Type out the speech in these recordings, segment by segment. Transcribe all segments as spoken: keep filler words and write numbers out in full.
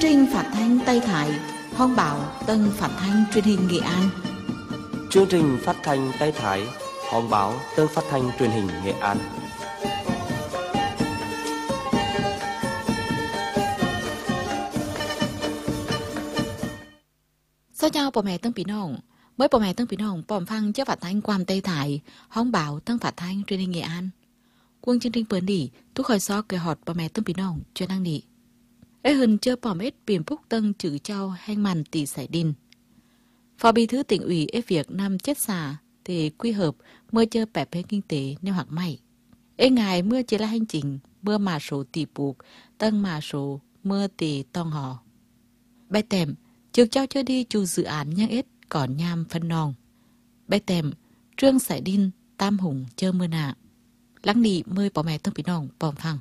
trình phát thanh Tây Thái, Hoang Bảo Tân Phát thanh Truyền hình Nghệ An. Chương trình phát thanh Tây Thái, Hoang Báo Tân Phát thanh Truyền hình Nghệ An. Sao chàoพ่อแม่ตั้งพี่น้องเมื่อพ่อแม่ตั้งพี่น้องปอมฟังเจ้าphát thanh ความTây Thái, Hoang Báo Tân Phát thanh Truyền hình Nghệ An. Quân chương trình bữa đi, tôi khỏi xó kể họtพ่อแม่ตั้งพี่น้องcho năng đi. Ê hình chưa pòm ết biển phúc tân chữ trao hanh màn tỷ sải đinh. Phó bí thư tỉnh ủy ế việc năm chết xà thì quy hợp mưa chơi bẹp phê kinh tế nêu hạc mày. Ê ngài mưa chế là hành trình mưa mà số tỷ buộc tân mà số mưa tỷ tông hò. Bài tèm trước trao chơi đi chủ dự án nhang ết còn nham phân nòng. Bài tèm trương sải đinh tam hùng chơi mưa nạ. Lắng đi mơi bỏ mẹ tân bí nòng bòm phăng.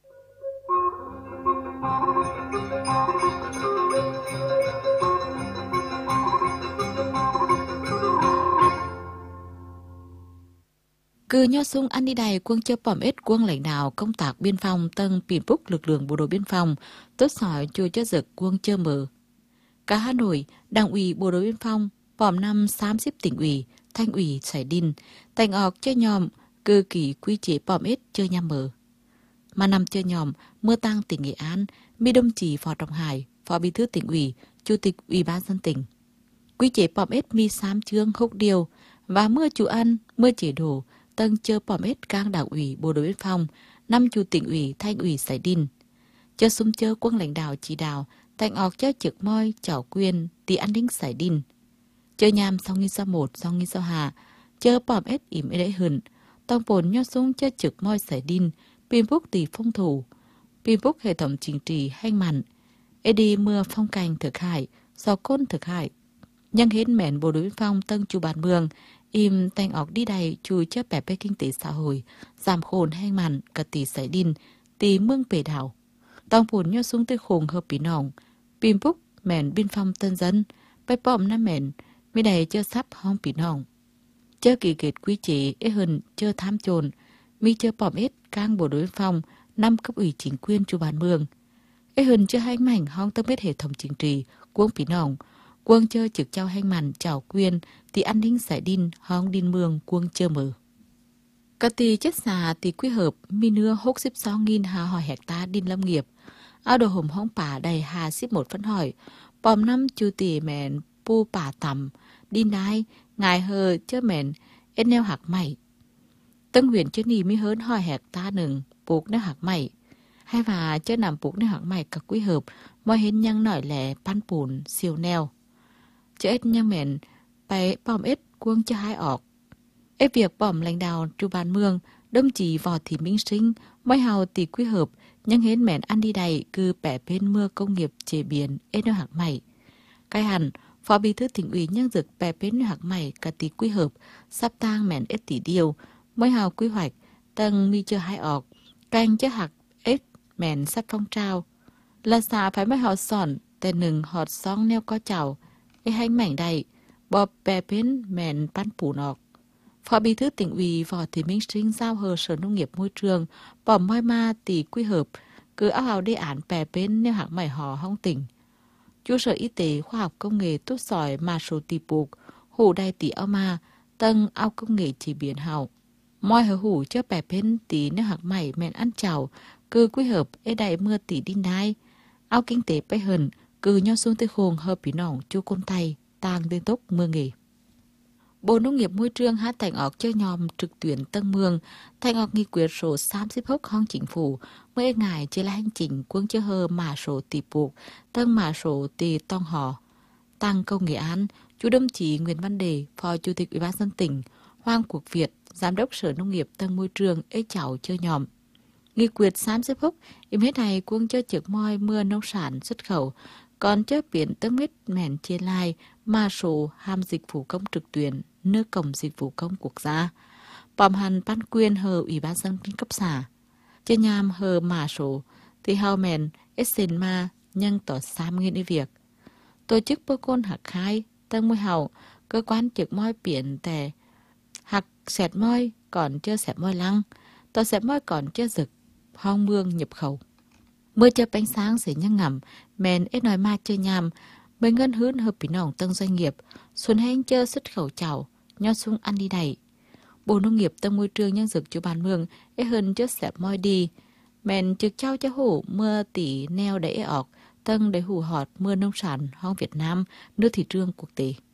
Cứ nho sung ăn đi đầy quân chơi bỏm ít quân lãnh đạo công tác biên phòng tân Pìn Phúc lực lượng bộ đội biên phòng tốt sỏi chui cho giật quân chơi mở. Cả Hà Nội, Đảng ủy bộ đội biên phòng, bỏm năm xám xếp tỉnh ủy, thanh ủy sải đinh, thành ọc chơi nhòm, cư kỳ quy chế bỏm ít chơi nhằm mở. Mà nằm chơi nhòm, mưa tăng tỉnh Nghệ An, mi đồng chí Phó Trọng Hải, Phó Bí thư tỉnh ủy, Chủ tịch Ủy ban dân tỉnh. Quy chế bỏm ít mi xám chương hốc điều và mưa chủ ăn, mưa chế đổ, tân chơi bỏm ít cang đảng ủy bộ đội biên phòng, năm chủ tỉnh ủy, thanh ủy sải đinh. Chơi xung chơi quân lãnh đạo chỉ đạo, thành ọc chơi trực môi, chảo quyên, tỷ an ninh sải đinh. Chơi nhàm sau nghi sao một, sau nghi sao hạ, chơi bỏm ít ỉm ế đế hửn, tông bồn nho sung chơi trực môi sải đinh, Pìn Phúc tỷ phong thủ, Pìn Phúc hệ thống chính trị hanh mặn, ế đi mưa phong cảnh thực hại, do côn thực hại. Nhưng hết mẹn bộ đối biên phòng tân chủ bản mường, im tanh ọc đi đầy chui chấp bẹp bê kinh tế xã hội, giảm khôn hanh mặn, cả tỷ sải đinh, tỷ mương bể đảo. Tông bồn nho sung tới khùng hợp bí nòng, Pìn Phúc mẹn biên phòng tân dân, bếp bỏm năm mẹn, mi đầy chơ sắp hong bí nòng. Chơ kỳ kết quý chế ế hừng chơ tham trồn, mi chơ bỏm ít cang bộ đối biên phòng, năm cấp ủy chính quyền chủ bản mường. Ế hừng chơ hành mảnh hong tâm biết hệ thống chính trị, quân bí nòng, quân chơ trực trao hành màn chào quyên, thì an ninh sải đinh hong đinh mường quân chơ mở. Cả tỷ chết xà tỷ quy hợp mi nưa hốc xếp sáu nghìn hà hỏi hecta đinh lâm nghiệp. Ao đồ hồng hong bả đầy hà xếp một phân hỏi, bòm năm chú tỷ mẹn pu bả tầm, đinh đai, ngài hờ chơ mẹn, ết neo hạc mày. Tân huyền chơ nì mi hớn hỏi hecta nừng, buộc neo hạc mày. Hay và chơ nằm buộc neo hạc mày cả quy hợp, mọi hến nhăng nổi lẻ pan bùn siêu neo. Chơ ết nhăng mẹn, bày bòm ết quân chơ hai ọc. Ê việc bỏm lãnh đạo chủ ban mương, đồng chí Võ Thị Minh Sinh, mỗi hào tỷ quy hợp, nhưng hến mẹn ăn đi đầy cứ bẻ bên mưa công nghiệp chế biến ế nêu hạc mày. Cái hẳn, Phó Bí thư tỉnh ủy nhân dực bẻ bên nêu hạc mày cả tỷ quy hợp, sắp tang mẹn ết tỷ điều, mỗi hào quy hoạch, tầng mi chơ hai ọc, canh chơ hạc ết mẹn sắp phong trao. Là xa phải mấy hào sòn, tên nừng họt song neo có chào, ế hành mảnh đầy, bọp bẻ bên mẹn pan phủ nọc. Phó Bí thư tỉnh ủy Võ Thị Minh Sinh giao hờ Sở Nông nghiệp Môi trường, bỏm môi ma tỷ quy hợp, cứ áo hào đề án bè bên nêu hạng mày hò hong tỉnh. Chú Sở Y tế Khoa học Công nghệ tốt sỏi mà số tỷ buộc, hủ đai tỷ áo ma, tầng ao công nghệ chế biến hào. Mọi hờ hủ cho bè bên tỷ nêu hạng mày mẹn ăn chảo, cứ quy hợp ế đầy mưa tỷ đinh đai. Ao kinh tế bê hần, cứ nho xuống tới khôn hợp bí nỏng chú côn tay, tàng tên tốc mưa nghề. Bộ Nông nghiệp Môi trường hát thành ọc chơi nhòm trực tuyến Tân Mương, thành ọc nghị quyết số tám mươi hốc hong chính phủ, mới ngài chế là hành trình quân chơi hơ mà số tỷ buộc, tân mà số tỷ tông hò. Tăng công Nghệ An, chú đồng chí Nguyễn Văn Đề, Phó Chủ tịch Ủy ban dân tỉnh, Hoàng Quốc Việt, Giám đốc Sở Nông nghiệp Tân Môi trường ế cháu chơi nhòm. Nghị quyết tám mươi hốc, im hết này quân chơi trực môi mưa nông sản xuất khẩu, còn chơi biển tân mít mẹn chia lai mà số ham dịch vụ công trực tuyến nước cổng dịch vụ công quốc gia. Bòm hẳn ban quyền hờ Ủy ban dân cấp xã. Chơi nhàm hờ mà số thì hào mẹn ết xin ma nhân tỏ xám nghiên đi việc. Tổ chức bơ côn hạc khai tân môi hào cơ quan trực môi biển tè hạc xẹt môi còn chưa xẹt môi lăng tỏ xẹt môi còn chưa dực hong mương nhập khẩu. Mưa chập ánh sáng sẽ nhăng ngầm, men ít nói ma chơi nhàm, mới ngân hướn hợp bí nòng tân doanh nghiệp, xuân hên chơi xuất khẩu chảo, nho sung ăn đi đầy. Bộ nông nghiệp tân môi trường nhân dực cho bàn mương, ít hơn chất xẹp môi đi. Men trực trao cho hổ mưa tỷ neo để ọc, tân để hủ họt mưa nông sản hong Việt Nam, nước thị trường quốc tế.